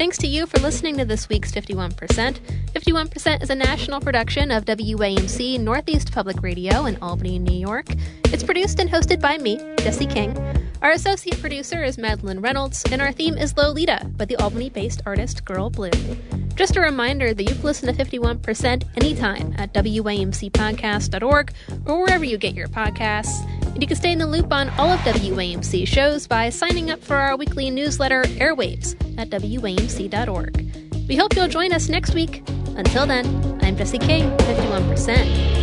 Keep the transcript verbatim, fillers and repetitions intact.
Thanks to you for listening to this week's fifty-one percent. fifty-one percent is a national production of W A M C Northeast Public Radio in Albany, New York. It's produced and hosted by me, Jesse King. Our associate producer is Madeline Reynolds, and our theme is Lolita by the Albany-based artist Girl Blue. Just a reminder that you can listen to fifty-one percent anytime at W A M C podcast dot org or wherever you get your podcasts. And you can stay in the loop on all of W A M C shows by signing up for our weekly newsletter, Airwaves, at W A M C dot org. We hope you'll join us next week. Until then, I'm Jesse King, fifty-one percent.